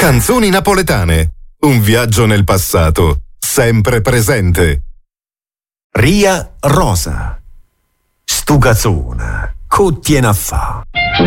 Canzoni napoletane. Un viaggio nel passato, sempre presente. Ria Rosa. Stu cazzone, che tiene a fa?